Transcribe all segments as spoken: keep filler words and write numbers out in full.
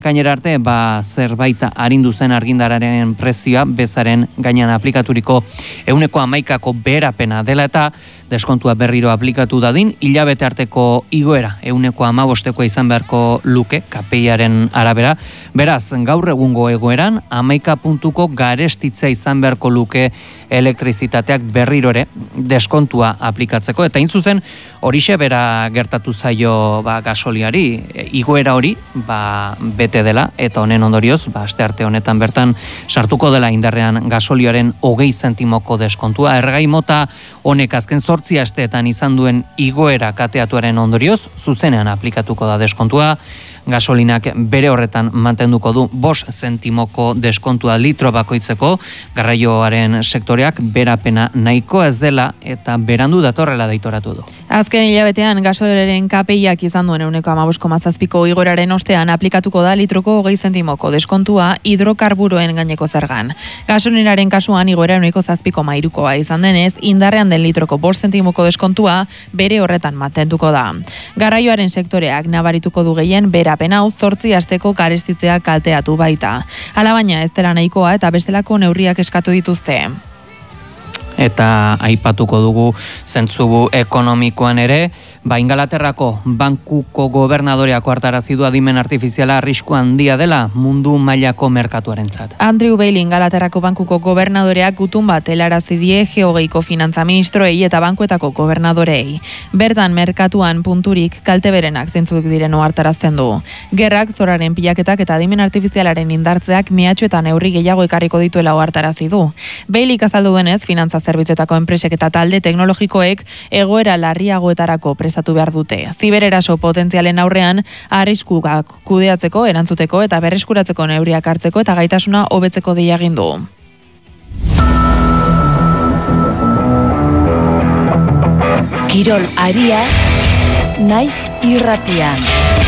Gainera arte, ba, zerbait arindu zen argindararen prezioa bezaren gainean aplikaturiko ehuneko hamaikako beherapena dela eta deskontua berriro aplikatu dadin, hilabete arteko igoera ehuneko hamabostekoa izan beharko luke, K P I-aren arabera. Beraz, gaur egungo egoeran, hamaika puntuko garestitza izan beharko luke elektrizitateak berriro ere deskontua aplikatzeko. Eta intzuzen, horixe bera gertatu zaio ba, gasoliari, e, igoera hori, ba, bete dela, eta honen ondorioz, ba, astearte honetan bertan sartuko dela indarrean gasolioaren hogei zentimoko deskontua. Ergai mota honek azken zortzi asteetan izan duen igoera kateatuaren ondorioz, zuzenean aplikatuko da deskontua. Gasolinak bere horretan mantenduko du bost zentimoko deskontua litro bakoitzeko, garraioaren sektoreak berapena nahiko ez dela eta berandu datorrela deitoratu du. Azken hilabetean gasoleren K P I-ak izan duen ehuneko hamabost koma zazpiko igoeraren ostean aplikatuko da litroko hogei zentimoko deskontua hidrokarburoen gaineko zergan. Gasolinaren kasuan igoera ehuneko zazpi koma hirukoa izan denez, indarrean den litroko bost zentimoko deskontua bere horretan mantenduko da. Garraioaren sektoreak nabarituko du gehien bera Pena hau zortzi asteko garestitzea kalteatu baita. Alabaina ez dela nahikoa eta bestelako neurriak eskatu dituzte. Eta aipatuko dugu zentzu ekonomikoan ere, ba Ingalaterrako bankuko gobernadoreak hartarazi du adimen artifiziala arrisku handia dela mundu mailako merkatuarentzat. Andrew Bailey Ingalaterrako bankuko gobernadoreak gutun bat helarazi die G hogeiko finantza ministroei eta bankuetako gobernadorei. Bertan merkatuan punturik kalte berenak zeintzuk diren ohartarazten du. Gerrak, zoraren pilaketak eta adimen artifizialaren indartzeak mehatxu eta neurri gehiago ekarriko dituela ohartarazi du. Bailey azaldu duenez, finantza zerbitzuetako enpresek eta talde teknologikoek egoera larriagoetarako prestatu behar dute. Zibereraso potentzialen aurrean arriskugak kudeatzeko, erantzuteko eta berreskuratzeko neurriak hartzeko eta gaitasuna hobetzeko deia egin du. Kirol aria naiz irratian.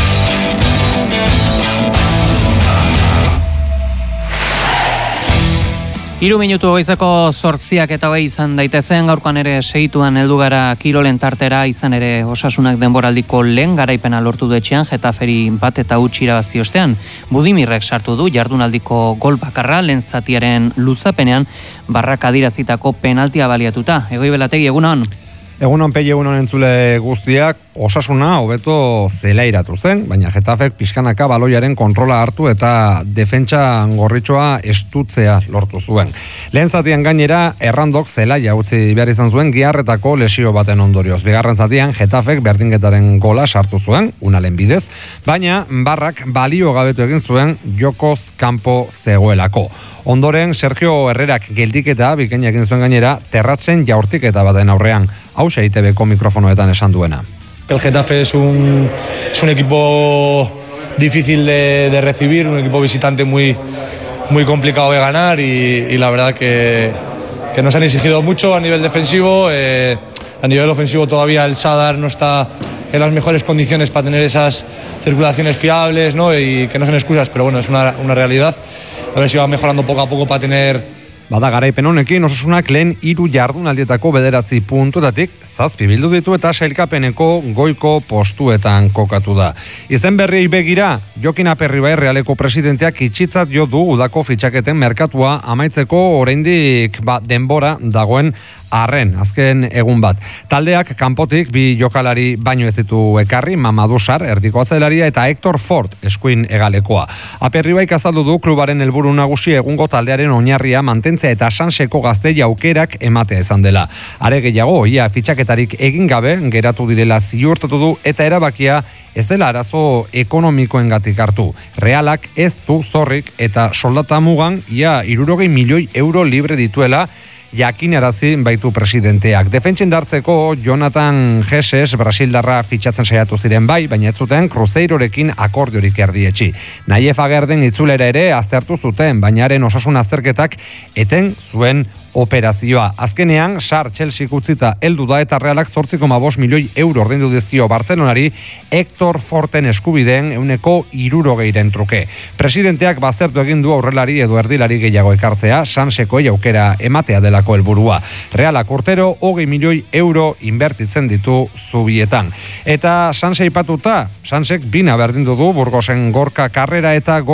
Hiru minutu goizeko zortziak eta hogei izan daitezen, gaurkoan ere segituan heldu gara kirolen tartera, izan ere Osasunak denboraldiko lehen garaipena lortu du etxean, Getaferi bat eta huts irabazi ostean. Budimirrek sartu du jardunaldiko gol bakarra lehen zatiaren luzapenean barrak adirazitako penaltia baliatuta. Egoi Belategi, egunon? Egunon pei egunon entzule guztiak, Osasuna hobeto zelairatu zen, baina Getafek pixkanaka baloiaren kontrola hartu eta defentsa gorritxoa estutzea lortu zuen. Lehen zatian gainera, errandok zelaia utzi behar izan zuen giharretako lesio baten ondorioz. Bigarren zatian, Getafek berdingetaren gola sartu zuen, unalen bidez, baina barrak balio gabetu egin zuen jokoz kanpo zegoelako. Ondoren, Sergio Herrerak geldiketa bikaina egin zuen gainera, terratzen jaurtiketa baten aurrean. Hauxe I T Bko mikrofonoetan esan duena. El Getafe es un, es un equipo difícil de, de recibir, un equipo visitante muy, muy complicado de ganar y, y la verdad que, que nos han exigido mucho a nivel defensivo. Eh, a nivel ofensivo todavía el Sadar no está en las mejores condiciones para tener esas circulaciones fiables, ¿no? Y que no son excusas, pero bueno, es una, una realidad. A ver si va mejorando poco a poco para tener... Bada garaipen honekin Osasunak lehen hiru jardunaldietako bederatzi puntuetatik zazpi bildu ditu eta sailkapeneko goiko postuetan kokatu da. Izen berriei begira, Jokin Aperribai Realeko presidenteak itxitzat jo du udako fitxaketen merkatua amaitzeko oraindik ba, denbora dagoen arren, azken egun bat. Taldeak kanpotik bi jokalari baino ez ditu ekarri, Mamadou Sarr, erdiko atzailaria eta Hector Ford, eskuin egalekoa. Aperribaik azaldu du klubaren helburu nagusi egungo taldearen oinarria mantentzea eta sanseko gaztei aukerak ematea izan dela. Are gehiago, ia fitxaketarik egin gabe geratu direla ziurtatu du eta erabakia ez dela arazo ekonomikoengatik hartu. Realak ez du zorrik eta soldata mugan ia hirurogei milioi euro libre dituela jakinarazi baitu presidenteak. Defentsen dartzeko Jonathan Jesus Brasildarra fitxatzen saiatu ziren bai, baina ez zuten Cruzeirorekin akordiorik erdietsi. Naief Agerden itzulera ere aztertu zuten, bainaren Osasun azterketak eten zuen operazioa. Azkenean, Sar Chelsea utzita heldu da eta Realak zortzi koma bost milioi euro ordaindu dizkio Bartzelonari Hector Forten eskubideen ehuneko hirurogeiren truke. Presidenteak baztertu egin du aurrelari edo erdilari gehiago ekartzea, Sansekoei aukera ematea delako helburua. Realak urtero hogei milioi euro inbertitzen ditu zubietan. Eta Sanse aipatuta, Sansek bina berdindu du Burgosen Gorka Karrera eta